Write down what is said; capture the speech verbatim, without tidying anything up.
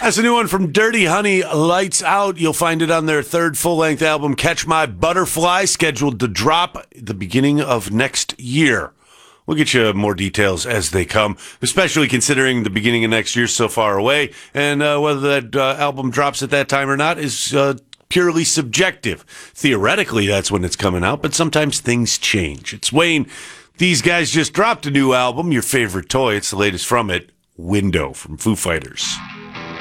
That's a new one from Dirty Honey, Lights Out. You'll find it on their third full-length album, Catch My Butterfly, scheduled to drop at the beginning of next year. We'll get you more details as they come, especially considering the beginning of next year so far away, and uh, whether that uh, album drops at that time or not is uh, purely subjective. Theoretically, that's when it's coming out, but sometimes things change. It's Wayne. These guys just dropped a new album, Your Favorite Toy. It's the latest from it, Window from Foo Fighters.